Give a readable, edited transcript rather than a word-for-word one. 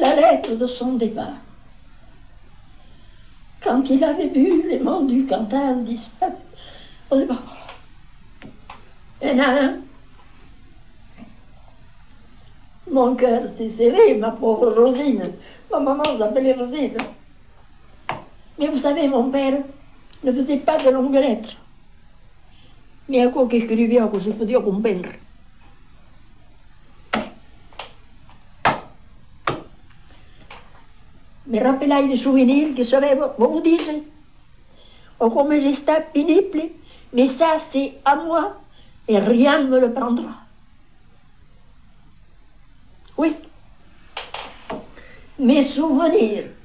la lettre de son départ. Quand il avait bu les mots du Cantal disparu au départ. Et là, mon cœur s'est serré, ma pauvre Rosine. Ma maman s'appelait Rosine. Mais vous savez, mon père ne faisait pas de longues lettres. Mais à quoi qu'écrivait, que je podia comprendre. Me rappelai des souvenirs que je vais vous dire. Oh, comme j'étais pénible, mais ça c'est à moi et rien ne me le prendra. Oui, mes souvenirs